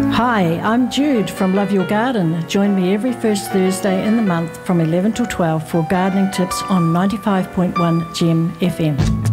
Hi, I'm Jude from Love Your Garden. Join me every first Thursday in the month from 11 till 12 for gardening tips on 95.1 Gem FM.